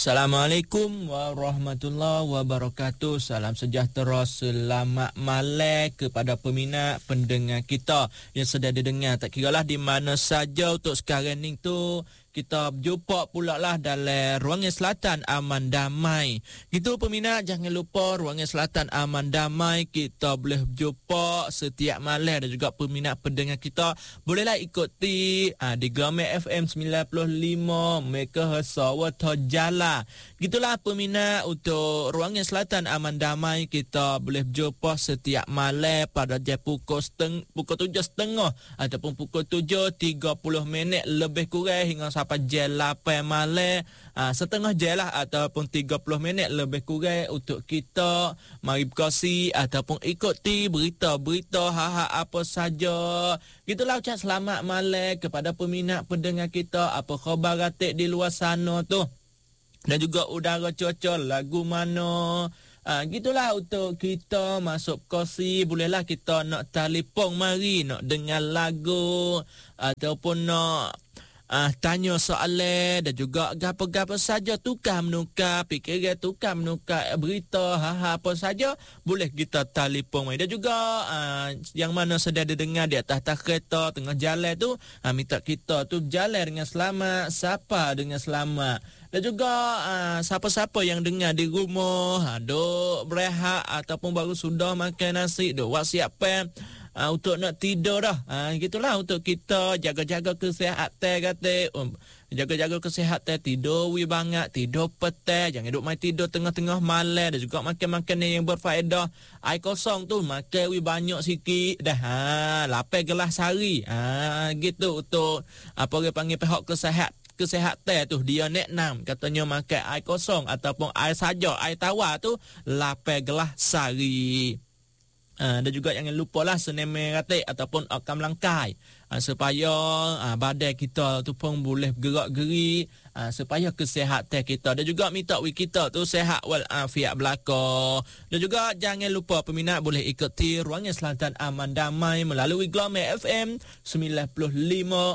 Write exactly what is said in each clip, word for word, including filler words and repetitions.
Assalamualaikum warahmatullahi wabarakatuh. Salam sejahtera, selamat malam kepada peminat pendengar kita yang sedang didengar. Tak kiralah di mana saja untuk sekarang ni tu kita berjumpa pula lah dalam Ruangan Selatan Aman Damai. Gitu peminat, jangan lupa Ruangan Selatan Aman Damai kita boleh berjumpa setiap malam, dan juga peminat pendengar kita bolehlah ikuti ha, di Glamour F M sembilan puluh lima MHz Water Jala. Gitulah peminat, untuk Ruangan Selatan Aman Damai kita boleh berjumpa setiap malam pada jam pukul seteng, pukul tujuh setengah ataupun pukul tujuh tiga puluh minit lebih kurang hingga sampai jam lapan malam. Ha, setengah jam lah ataupun tiga puluh minit lebih kurang untuk kita mari berkongsi ataupun ikuti berita-berita hal-hal apa saja. Gitulah, ucap selamat malam kepada peminat pendengar kita. Apa khabar ratik di luar sana tu? Dan juga udara cuaca lagu mana? Ha, gitulah untuk kita masuk kongsi. Bolehlah kita nak telefon mari, nak dengar lagu ataupun nak Ah, tanya soalan, dan juga gapo-gapo saja, tukar menukar fikiran, tukar menukar berita, ha-ha apa saja boleh kita telefon. Dan juga ah, yang mana sedang didengar di atas kereta tengah jalan tu, ah, minta kita tu jalan dengan selamat, sapa dengan selamat. Dan juga ah, siapa-siapa yang dengar di rumah, ah, duk berehat ataupun baru sudah makan nasi, duk buat siapkan Uh, untuk nak tidur dah. Uh, gitulah untuk kita jaga-jaga kesihatan kata. Um, jaga-jaga kesihatan, tidur wi banget, tidur petang, jangan duk main tidur tengah-tengah malam, dan juga makan makanan yang berfaedah. Air kosong tu makan wi banyak sikit dah. Ha, lapan gelas sehari. Ha, gitu untuk apa orang panggil pihak kesihatan. Kesihatan tu dia enam katanya makan air kosong ataupun air saja, air tawar tu lapan gelas sehari. Uh, dan juga jangan lupalah senemeh ratik ataupun akam langkai uh, supaya uh, badan kita tu pun boleh gerak-geri, uh, supaya kesihatan kita, dan juga minta wi kita tu sihat wal afiat belaka. Dan juga jangan lupa peminat boleh ikuti Ruangan Selatan Aman Damai melalui Glamour F M sembilan puluh lima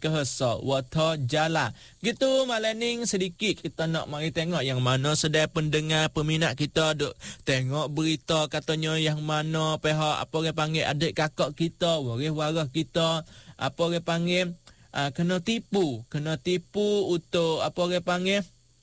MHz Water Jala. Gitu malam ni sedikit kita nak mari tengok yang mana sedang pendengar peminat kita duk tengok berita, katanya yang mana pihak apa orang panggil adik kakak kita, waris-waris kita apa orang panggil uh, kena tipu, kena tipu untuk apa orang panggil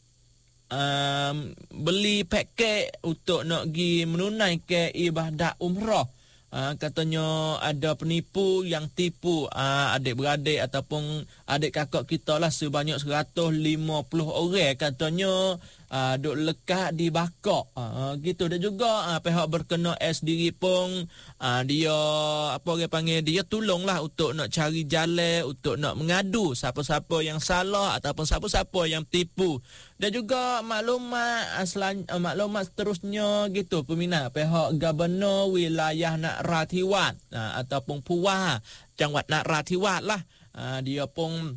um, beli paket untuk nak pergi menunaikan ibadat umrah. Uh, katanya ada penipu yang tipu uh, adik-beradik ataupun adik kakak kita lah sebanyak seratus lima puluh orang, katanya uh, duk lekat di bakar uh, gitu. Dan juga uh, pihak berkenaan sendiri pun uh, dia apa orang panggil, dia tolonglah untuk nak cari jalan untuk nak mengadu siapa-siapa yang salah ataupun siapa-siapa yang tipu. Dan juga maklumat aslan, uh, maklumat seterusnya gitu peminat, pihak Gubernur Wilayah Nak Rathiwat uh, ataupun Puah Jangwat Nak Rathiwat lah, uh, dia pun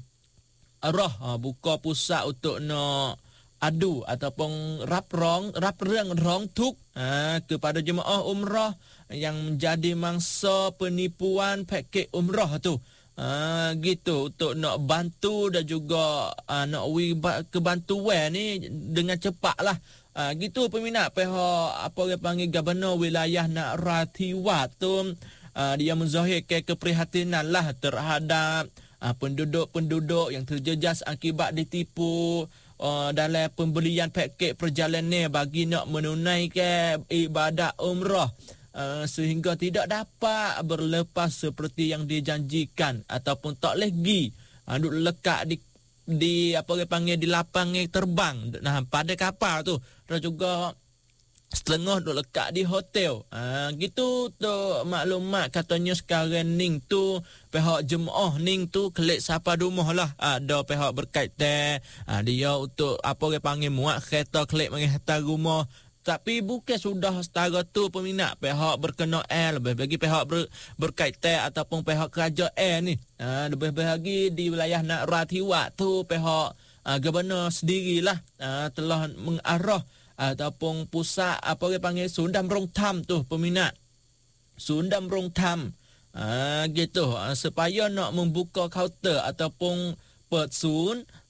arah uh, buka pusat untuk nak adu ataupun rap rong rap reng rong tuk uh, kepada jemaah umrah yang menjadi mangsa penipuan paket umrah tu. Ah, gitu untuk nak bantu dan juga ah, nak wi kebantuan ni dengan cepat lah. Ah, gitu peminat, pihak apa orang panggil Gubernur Wilayah Nak Rathiwat tu ah, dia menzahirkan keprihatinan lah terhadap ah, penduduk-penduduk yang terjejas akibat ditipu uh, dalam pembelian paket perjalanan bagi nak menunaikan ibadat umrah. Uh, sehingga tidak dapat berlepas seperti yang dijanjikan ataupun tak lagi uh, duk lekat di di apa orang panggil di lapangan terbang, nah pada kapal tu, dan juga setengah duk lekat di hotel. Uh, gitu tu maklumat, katanya sekarang ning tu pihak jemaah ning tu kelik siapa rumah lah, ada pihak berkaitan uh, dia untuk apa orang panggil muat kereta kelik mari hantar rumah. Tapi bukan sudah setara tu peminat, pihak berkenaan lebih bagi pihak ber, berkaitan ataupun pihak kerajaan ni ha, lebih bagi di wilayah Nak Rathiwat tu pihak ha, Gubernur sendirilah ha, telah mengarah ataupun pusat apa orang panggil Sundam Rong Tham tu peminat, Sundam Rong Tham ha, gitu ha, supaya nak membuka kaunter ataupun petsun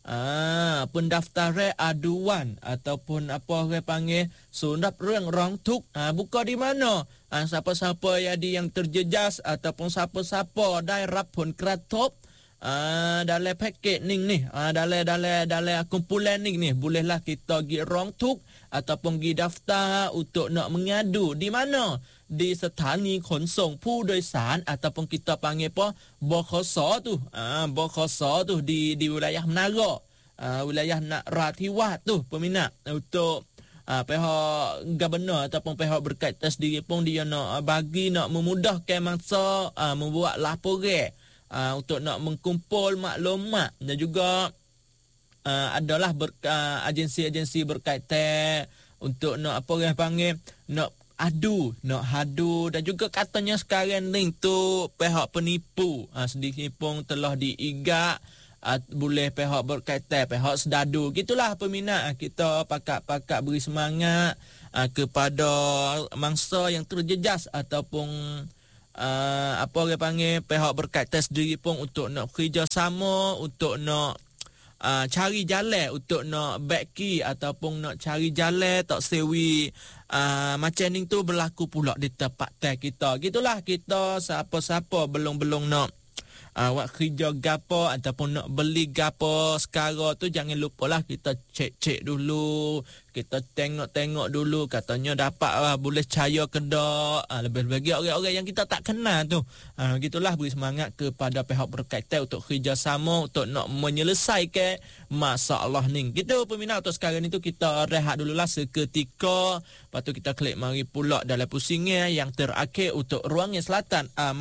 Ah, pendaftaran aduan ataupun apa orang panggil sundat reng rong tuk. Ah, buka di mana? Ah, siapa-siapa yang di yang terjejas ataupun siapa-siapa daerah pun keratop ah, dalam paket ni ni, ah, dalam dalam dalam kumpulan ni ni, bolehlah kita pergi rong tuk ataupun pergi daftar untuk nak mengadu di mana? Di Stani Khonsong Pu Doi San ataupun kita panggil apa? Bokhoso tu. Ah, Bokhoso tu di di wilayah Menara. Ah, wilayah Nak Ratiwat tu peminat untuk ah, pihak gubernur ataupun pihak berkaitan sendiri pun dia nak ah, bagi nak memudahkan mangsa ah, membuat laporan ah, untuk nak mengkumpul maklumat dan juga ah, adalah ber, ah, agensi-agensi berkaitan untuk nak apa orang panggil nak adu, nak hadu dan juga katanya sekarang ni tu pihak penipu ha, sendiri pun telah diigak ha, boleh pihak berkaitan, pihak sedadu. Gitulah peminat ha, kita pakak-pakak beri semangat ha, kepada mangsa yang terjejas ataupun ha, apa orang panggil pihak berkaitan sendiri pun untuk nak kerjasama, untuk nak Uh, cari jalan untuk nak baiki ataupun nak cari jalan tak sewi uh, macam ni tu berlaku pula di tempat teh kita. Gitulah kita siapa-siapa belum-belum nak uh, buat kerja gapo ataupun nak beli gapo sekarang tu jangan lupalah kita cek-cek dulu, kita tengok-tengok dulu katanya dapat lah, boleh percaya ke tak. Uh, lebih-lebih orang-orang yang kita tak kenal tu. Uh, gitulah beri semangat kepada pihak berkaitan untuk kerjasama untuk nak menyelesaikan masalah ni. Gitu peminat untuk sekarang ni tu kita rehat dululah seketika. Lepas tu kita klik mari pula dalam pusingnya yang terakhir untuk ruangnya selatan. Uh,